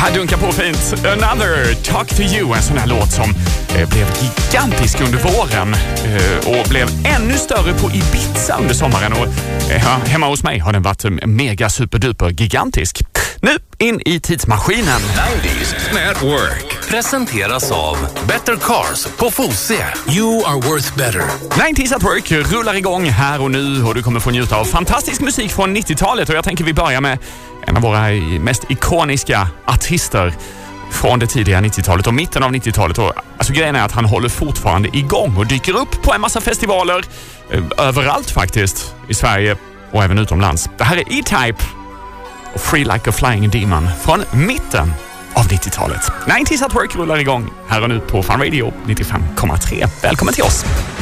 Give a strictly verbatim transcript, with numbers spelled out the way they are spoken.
Här dunkar på fint. Another, Talk to You, en sån här låt som eh, blev gigantisk under våren eh, och blev ännu större på Ibiza under sommaren. Och eh, hemma hos mig har den varit mega superduper gigantisk. Nu in i tidsmaskinen. nittio Network presenteras av Better Cars på Fosie. You are worth better. nittio at Work rullar igång här och nu och du kommer få njuta av fantastisk musik från nittiotalet. Och jag tänker vi börjar med en av våra mest ikoniska artister från det tidiga nittiotalet och mitten av nittiotalet. Och, alltså grejen är att han håller fortfarande igång och dyker upp på en massa festivaler eh, överallt faktiskt i Sverige och även utomlands. Det här är E-Type och Free Like a Flying Demon från mitten av nittiotalet. nittio at Work rullar igång här och nu på Fun Radio nittiofem komma tre. Välkommen till oss!